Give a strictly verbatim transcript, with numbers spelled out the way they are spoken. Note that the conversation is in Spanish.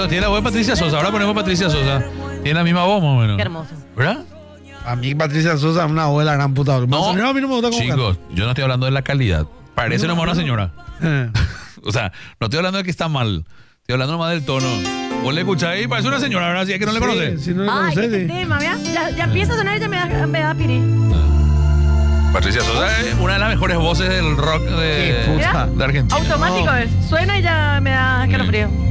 Claro, tiene la voz de Patricia Sosa. Ahora ponemos Patricia Sosa. Tiene la misma voz, más o menos. Qué hermoso. ¿Verdad? A mí Patricia Sosa es una voz de la gran puta. No, a mí no me gusta cómo chicos, yo no estoy hablando de la calidad. Parece No, nomás una no. señora. canta. Eh. O sea, no estoy hablando de que está mal. Estoy hablando nomás del tono. Vos le escucháis y parece una señora, ¿verdad? Si es que no le Sí, conoces. Si no le Ay, conoces, este sí. tema, ¿vea? Ya, ya empieza a sonar y ya me da, me da piri. Patricia Sosa es una de las mejores voces del rock de, Qué puta. Mira, de Argentina. automático No. es. Suena y ya me da escalofrío.